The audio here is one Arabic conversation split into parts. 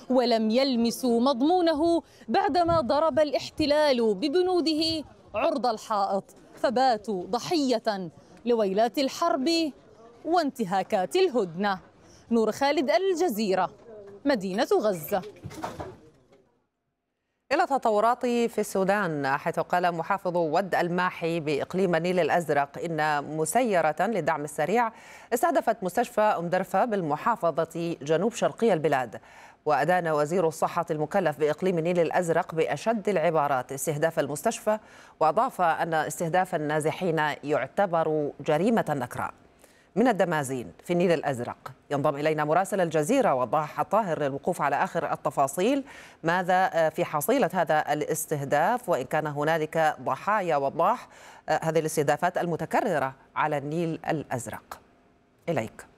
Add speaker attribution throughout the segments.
Speaker 1: ولم يلمسوا مضمونه بعدما ضرب الاحتلال ببنوده عرض الحائط، فباتوا ضحية لويلات الحرب وانتهاكات الهدنة. نور خالد، الجزيرة، مدينة غزة.
Speaker 2: إلى تطورات في السودان، حيث قال محافظ ود الماحي بإقليم النيل الأزرق إن مسيرة للدعم السريع استهدفت مستشفى أم درفة بالمحافظة جنوب شرقي البلاد. وأدان وزير الصحة المكلف بإقليم النيل الأزرق بأشد العبارات استهداف المستشفى، وأضاف أن استهداف النازحين يعتبر جريمة نكراء. من الدمازين في النيل الأزرق ينضم إلينا مراسل الجزيرة وضاح الطاهر للوقوف على آخر التفاصيل. ماذا في حصيلة هذا الاستهداف، وإن كان هنالك ضحايا؟ وضاح هذه الاستهدافات المتكررة على النيل الأزرق. إليك.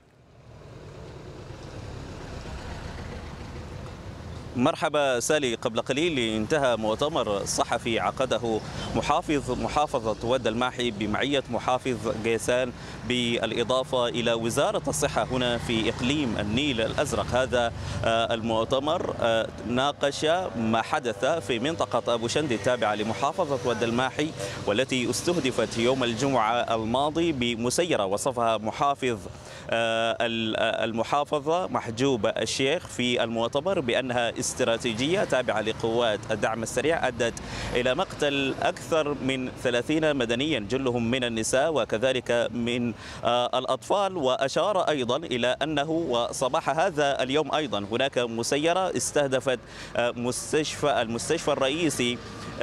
Speaker 3: مرحبا سالي. قبل قليل انتهى مؤتمر صحفي عقده محافظة ود الماحي بمعية محافظ قيسان، بالإضافة إلى وزارة الصحة هنا في إقليم النيل الأزرق. هذا المؤتمر ناقش ما حدث في منطقة أبو شندي التابعة لمحافظة ود الماحي، والتي استهدفت يوم الجمعة الماضي بمسيرة وصفها محافظ المحافظة محجوب الشيخ في المؤتمر بأنها استراتيجية تابعة لقوات الدعم السريع أدت إلى مقتل أكثر من 30 مدنيا، جلهم من النساء وكذلك من الأطفال. وأشار أيضا إلى أنه وصباح هذا اليوم أيضا هناك مسيرة استهدفت المستشفى الرئيسي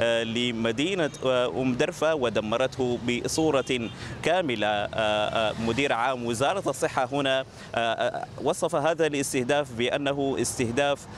Speaker 3: لمدينة أم درفة ودمرته بصورة كاملة. مدير عام وزارة الصحة هنا وصف هذا الاستهداف بأنه استهداف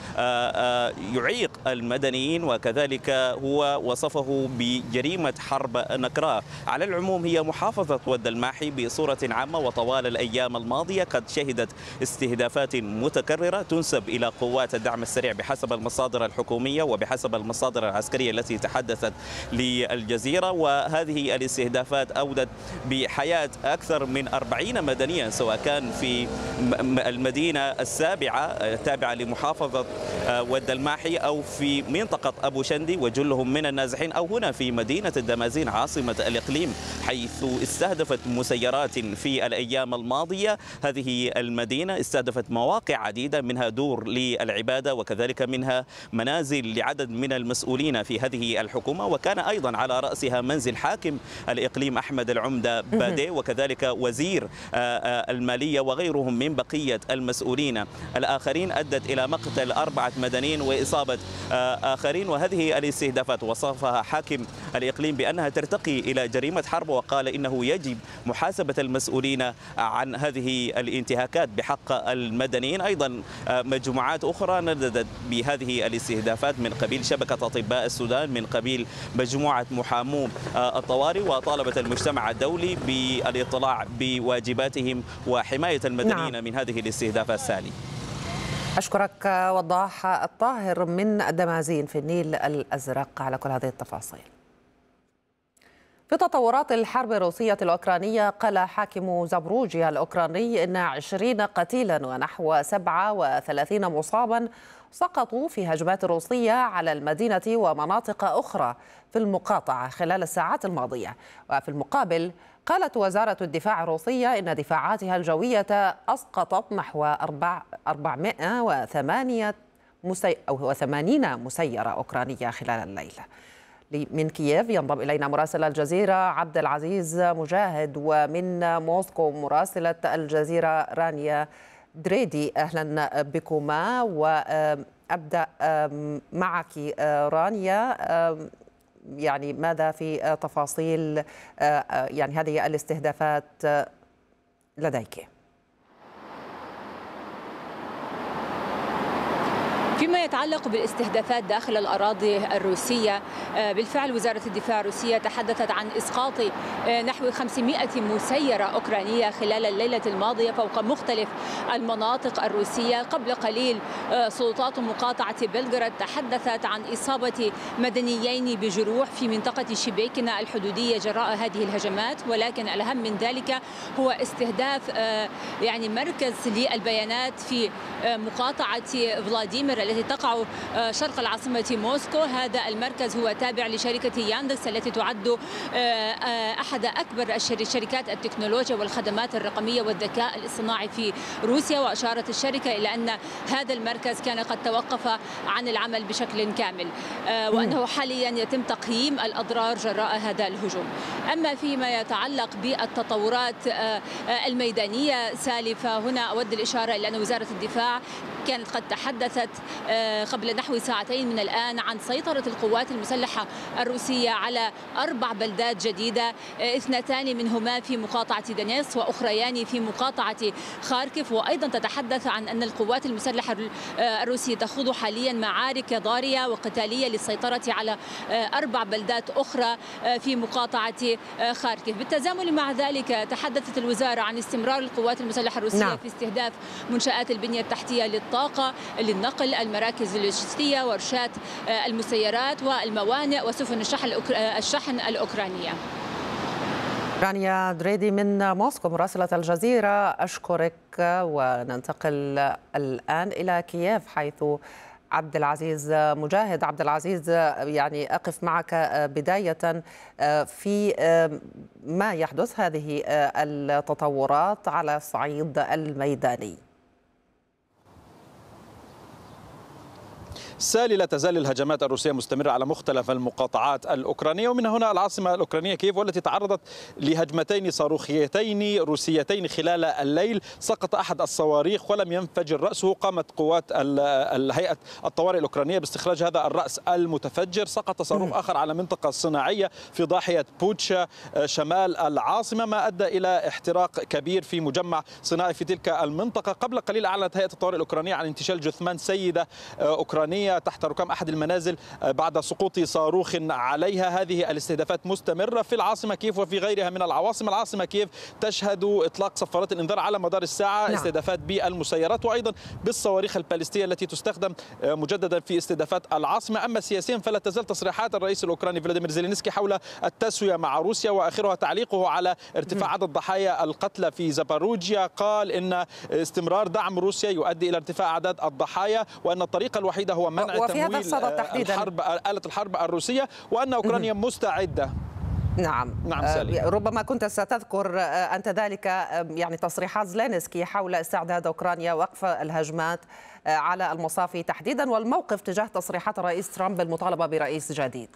Speaker 3: يعيق المدنيين، وكذلك هو وصفه بجريمة حرب نكراء. على العموم هي محافظة ود الماحي بصورة عامة وطوال الأيام الماضية قد شهدت استهدافات متكررة تنسب إلى قوات الدعم السريع بحسب المصادر الحكومية وبحسب المصادر العسكرية التي تحدثت للجزيرة. وهذه الاستهدافات أودت بحياة أكثر من 40 مدنيا، سواء كان في المدينة السابعة التابعة لمحافظة ود الماحي أو في منطقة أبو شندي وجلهم من النازحين، أو هنا في مدينة الدمازين عاصمة الإقليم، حيث استهدفت مسيرات في الأيام الماضية. هذه المدينة استهدفت مواقع عديدة، منها دور للعبادة وكذلك منها منازل لعدد من المسؤولين في هذه الحكومة، وكان أيضا على رأسها منزل حاكم الإقليم أحمد العمدة بادي وكذلك وزير المالية وغيرهم من بقية المسؤولين الآخرين، أدت إلى مقتل 4 مدنيين وإصابة آخرين. وهذه الاستهدافات وصفها حاكم الإقليم بأنها ترتقي إلى جريمة حرب، وقال إنه يجب محاسبة المسؤولين عن هذه الانتهاكات بحق المدنيين. أيضا مجموعات أخرى نددت بهذه الاستهدافات من قبيل شبكة أطباء السودان، من قبيل مجموعة محامو الطوارئ، وطالبت المجتمع الدولي بالاطلاع بواجباتهم وحماية المدنيين من هذه الاستهدافات. سالي،
Speaker 2: أشكرك وضاح الطاهر من الدمازين في النيل الأزرق على كل هذه التفاصيل. في تطورات الحرب الروسية الأوكرانية، قال حاكم زابروجيا الأوكراني إن 20 قتيلا ونحو 37 مصابا سقطوا في هجمات روسية على المدينة ومناطق أخرى في المقاطعة خلال الساعات الماضية. وفي المقابل قالت وزارة الدفاع الروسية إن دفاعاتها الجوية أسقطت نحو 480 مسيرة أوكرانية خلال الليلة. من كييف ينضم إلينا مراسل الجزيرة عبد العزيز مجاهد، ومن موسكو مراسلة الجزيرة رانيا دريدي. أهلا بكما، وأبدأ معك رانيا. يعني ماذا في تفاصيل يعني هذه الاستهدافات لديك؟
Speaker 4: فيما يتعلق بالاستهدافات داخل الأراضي الروسية، بالفعل وزارة الدفاع الروسية تحدثت عن إسقاط نحو 500 مسيرة أوكرانية خلال الليلة الماضية فوق مختلف المناطق الروسية. قبل قليل سلطات مقاطعة بلغراد تحدثت عن إصابة مدنيين بجروح في منطقة شبيكنا الحدودية جراء هذه الهجمات، ولكن الأهم من ذلك هو استهداف يعني مركز للبيانات في مقاطعة فلاديمير التي تقع شرق العاصمة موسكو. هذا المركز هو تابع لشركة ياندكس التي تعد أحد أكبر شركات التكنولوجيا والخدمات الرقمية والذكاء الاصطناعي في روسيا. وأشارت الشركة إلى أن هذا المركز كان قد توقف عن العمل بشكل كامل، وأنه حاليا يتم تقييم الأضرار جراء هذا الهجوم. أما فيما يتعلق بالتطورات الميدانية سالي، فهنا أود الإشارة إلى أن وزارة الدفاع كانت قد تحدثت قبل نحو ساعتين من الآن عن سيطرة القوات المسلحة الروسية على 4 بلدات جديدة، 2 منهما في مقاطعة دونيتسك وأخريان في مقاطعة خاركيف. وأيضا تتحدث عن أن القوات المسلحة الروسية تخوض حاليا معارك ضارية وقتالية للسيطرة على 4 بلدات أخرى في مقاطعة خاركيف. بالتزامن مع ذلك تحدثت الوزارة عن استمرار القوات المسلحة الروسية في استهداف منشآت البنية التحتية للطاقة، للنقل، المراكز اللوجستية، ورشات المسيرات والموانئ وسفن الشحن الأوكرانية.
Speaker 2: رانيا دريدي من موسكو مراسلة الجزيرة، أشكرك. وننتقل الآن إلى كييف حيث عبد العزيز مجاهد. عبد العزيز، يعني أقف معك بداية في ما يحدث، هذه التطورات على الصعيد الميداني.
Speaker 5: سالي، لا تزال الهجمات الروسية مستمرة على مختلف المقاطعات الأوكرانية، ومن هنا العاصمة الأوكرانية كييف والتي تعرضت لهجمتين صاروخيتين روسيتين خلال الليل. سقط أحد الصواريخ ولم ينفجر رأسه. قامت قوات هيئة الطوارئ الأوكرانية باستخراج هذا الرأس المتفجر. سقط صاروخ آخر على منطقة صناعية في ضاحية بوتشا شمال العاصمة، ما أدى إلى احتراق كبير في مجمع صناعي في تلك المنطقة. قبل قليل أعلنت هيئة الطوارئ الأوكرانية عن انتشال جثمان سيدة أوكرانية تحت ركام أحد المنازل بعد سقوط صاروخ عليها. هذه الاستهدافات مستمرة في العاصمة كييف وفي غيرها من العواصم. العاصمة كييف تشهد إطلاق صفارات الإنذار على مدار الساعة. استهدافات بالمسيرات وأيضا بالصواريخ البالستية التي تستخدم مجددا في استهدافات العاصمة. أما سياسيا فلا تزال تصريحات الرئيس الأوكراني فلاديمير زيلينسكي حول التسوية مع روسيا، وآخرها تعليقه على ارتفاع عدد ضحايا القتلى في زاباروجيا. قال إن استمرار دعم روسيا يؤدي إلى ارتفاع أعداد الضحايا، وأن الطريقة الوحيدة هو منع تمويل آلة الحرب الروسية، وأن أوكرانيا مستعدة.
Speaker 2: نعم سالي. ربما كنت ستذكر أنت ذلك، يعني تصريحات زيلينسكي حول استعداد أوكرانيا وقف الهجمات على المصافي تحديدا، والموقف تجاه تصريحات الرئيس ترامب بالمطالبة برئيس جديد.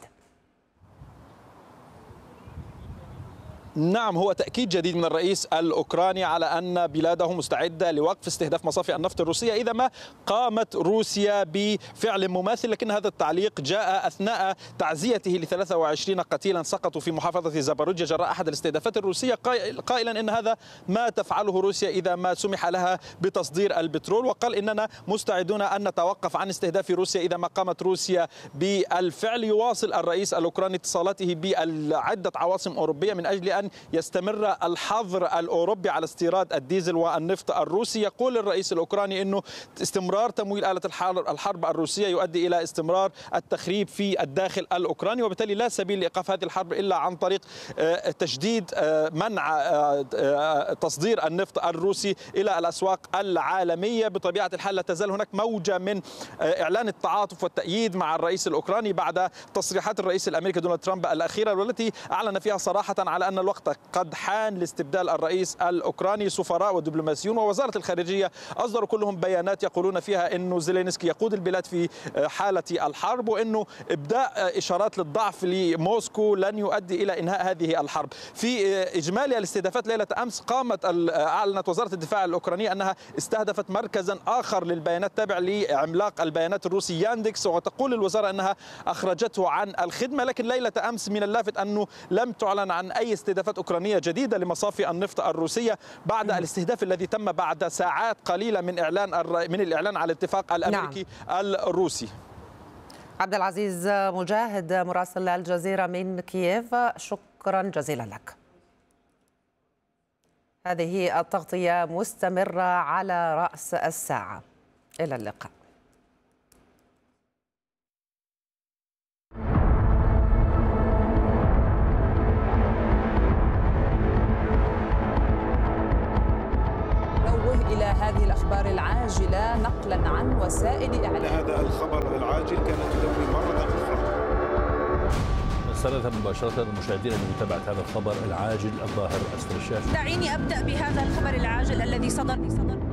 Speaker 5: نعم، هو تأكيد جديد من الرئيس الأوكراني على أن بلاده مستعدة لوقف استهداف مصافي النفط الروسية إذا ما قامت روسيا بفعل مماثل. لكن هذا التعليق جاء أثناء تعزيته ل 23 قتيلا سقطوا في محافظة زاباروجيا جراء أحد الاستهدافات الروسية، قائلا إن هذا ما تفعله روسيا إذا ما سمح لها بتصدير البترول. وقال إننا مستعدون أن نتوقف عن استهداف روسيا إذا ما قامت روسيا بالفعل. يواصل الرئيس الأوكراني اتصالاته بعدة عواصم أوروبية من أجل أن يستمر الحظر الأوروبي على استيراد الديزل والنفط الروسي. يقول الرئيس الأوكراني أنه استمرار تمويل آلة الحرب الروسية يؤدي إلى استمرار التخريب في الداخل الأوكراني، وبالتالي لا سبيل لإيقاف هذه الحرب إلا عن طريق تجديد منع تصدير النفط الروسي إلى الأسواق العالمية. بطبيعة الحال لا تزال هناك موجة من إعلان التعاطف والتأييد مع الرئيس الأوكراني بعد تصريحات الرئيس الأمريكي دونالد ترامب الأخيرة، والتي أعلن فيها صراحة على أن الوقت قد حان لاستبدال الرئيس الأوكراني. سفراء ودبلوماسيون ووزارة الخارجية أصدروا كلهم بيانات يقولون فيها أنه زيلينسكي يقود البلاد في حالة الحرب، وأنه إبداء إشارات للضعف لموسكو لن يؤدي إلى إنهاء هذه الحرب. في إجمالي الاستهدافات ليلة أمس أعلنت وزارة الدفاع الأوكرانية أنها استهدفت مركزا آخر للبيانات تابع لعملاق البيانات الروسي ياندكس، وتقول الوزارة أنها أخرجته عن الخدمة. لكن ليلة أمس من اللافت أنه لم تعلن عن أي استهدافات أوكرانية جديدة لمصافي النفط الروسية بعد الاستهداف الذي تم بعد ساعات قليلة من الإعلان على الاتفاق الأمريكي الروسي.
Speaker 2: عبد العزيز مجاهد مراسل الجزيرة من كييف، شكرا جزيلا لك. هذه التغطية مستمرة على رأس الساعة. إلى اللقاء.
Speaker 6: إلى هذه الأخبار العاجلة.
Speaker 2: العاجلة نقلا عن وسائل إعلام.
Speaker 6: هذا الخبر العاجل كانت تدوي مرة أخرى.
Speaker 7: نستمر مباشرة المشاهدين لمتابعة هذا الخبر العاجل الظاهر أسفل الشاشة.
Speaker 8: دعيني أبدأ بهذا الخبر العاجل الذي صدر